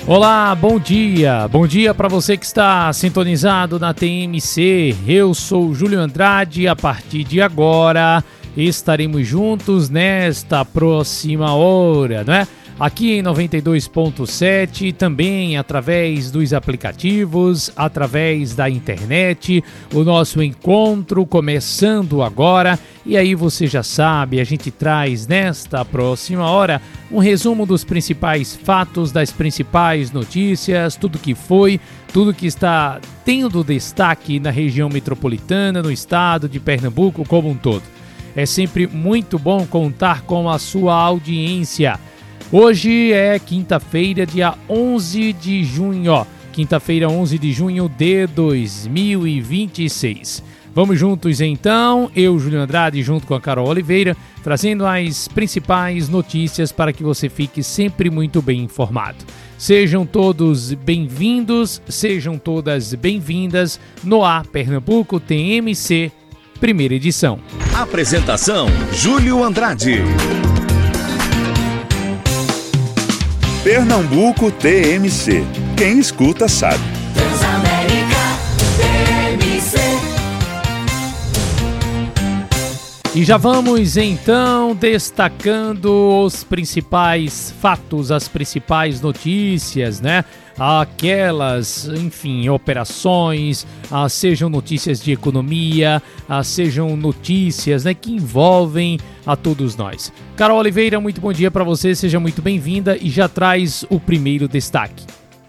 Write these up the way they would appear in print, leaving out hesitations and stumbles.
Olá, bom dia. Bom dia para você que está sintonizado na TMC. Eu sou o Júlio Andrade. A partir de agora estaremos juntos nesta próxima hora, né? Aqui em 92.7, também através dos aplicativos, através da internet, o nosso encontro começando agora. E aí você já sabe, a gente traz nesta próxima hora um resumo dos principais fatos, das principais notícias, tudo que foi, tudo que está tendo destaque na região metropolitana, no estado de Pernambuco como um todo. É sempre muito bom contar com a sua audiência. Hoje é quinta-feira, dia 11 de junho, quinta-feira 11 de junho de 2026. Vamos juntos então, eu, Júlio Andrade, junto com a Carol Oliveira, trazendo as principais notícias para que você fique sempre muito bem informado. Sejam todos bem-vindos, sejam todas bem-vindas no Ar Pernambuco TMC, primeira edição. Apresentação, Júlio Andrade. Pernambuco TMC. Quem escuta sabe. Transamérica TMC. E já vamos então destacando os principais fatos, as principais notícias, né? Aquelas, enfim, operações, sejam notícias de economia, sejam notícias, né, que envolvem a todos nós. Carol Oliveira, muito bom dia para você, seja muito bem-vinda e já traz o primeiro destaque.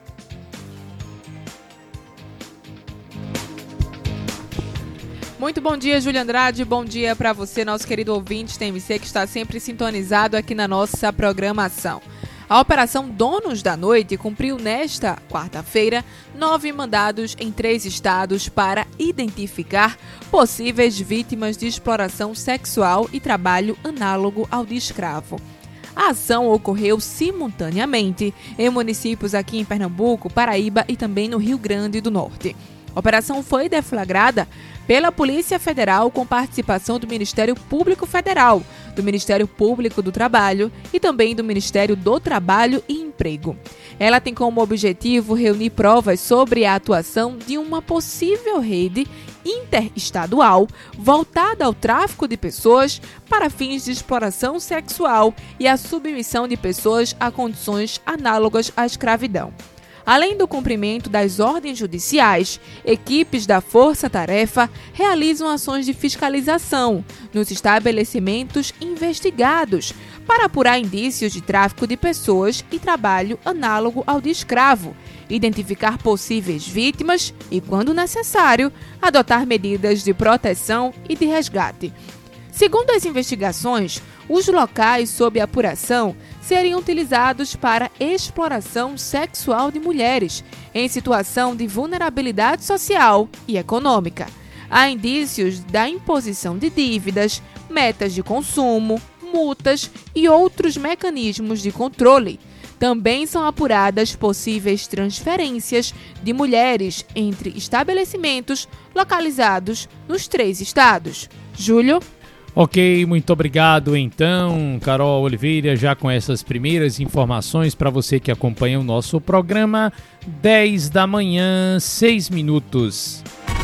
Muito bom dia, Júlio Andrade, bom dia para você, nosso querido ouvinte TMC, que está sempre sintonizado aqui na nossa programação. A Operação Donos da Noite cumpriu nesta quarta-feira 9 mandados em 3 estados para identificar possíveis vítimas de exploração sexual e trabalho análogo ao de escravo. A ação ocorreu simultaneamente em municípios aqui em Pernambuco, Paraíba e também no Rio Grande do Norte. A operação foi deflagrada pela Polícia Federal com participação do Ministério Público Federal, do Ministério Público do Trabalho e também do Ministério do Trabalho e Emprego. Ela tem como objetivo reunir provas sobre a atuação de uma possível rede interestadual voltada ao tráfico de pessoas para fins de exploração sexual e a submissão de pessoas a condições análogas à escravidão. Além do cumprimento das ordens judiciais, equipes da Força Tarefa realizam ações de fiscalização nos estabelecimentos investigados para apurar indícios de tráfico de pessoas e trabalho análogo ao de escravo, identificar possíveis vítimas e, quando necessário, adotar medidas de proteção e de resgate. Segundo as investigações, os locais sob apuração seriam utilizados para exploração sexual de mulheres em situação de vulnerabilidade social e econômica. Há indícios da imposição de dívidas, metas de consumo, multas e outros mecanismos de controle. Também são apuradas possíveis transferências de mulheres entre estabelecimentos localizados nos 3 estados. Júlio? Ok, muito obrigado então, Carol Oliveira, já com essas primeiras informações para você que acompanha o nosso programa, 10 da manhã, 6 minutos.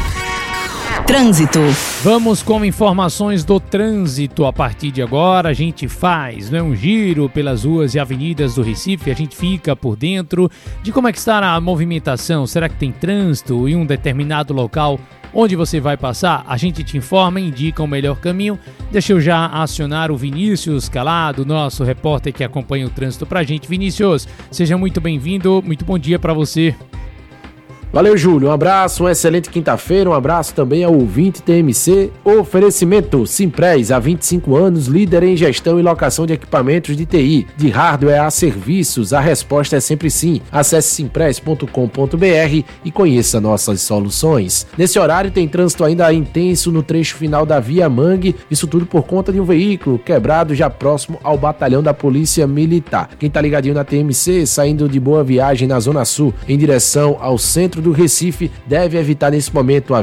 Trânsito. Vamos com informações do trânsito. A partir de agora a gente faz, né, um giro pelas ruas e avenidas do Recife. A gente fica por dentro de como é que está a movimentação. Será que tem trânsito em um determinado local onde você vai passar? A gente te informa e indica o melhor caminho. Deixa eu já acionar o Vinícius Calado, nosso repórter que acompanha o trânsito pra gente. Vinícius, seja muito bem-vindo, muito bom dia para você. Valeu, Júlio. Um abraço, uma excelente quinta-feira. Um abraço também ao ouvinte TMC. Oferecimento Simpress, há 25 anos, líder em gestão e locação de equipamentos de TI, de hardware a serviços. A resposta é sempre sim. Acesse simpress.com.br e conheça nossas soluções. Nesse horário tem trânsito ainda intenso no trecho final da Via Mangue. Isso tudo por conta de um veículo quebrado já próximo ao batalhão da Polícia Militar. Quem tá ligadinho na TMC, saindo de Boa Viagem na Zona Sul, em direção ao centro do Recife, deve evitar nesse momento a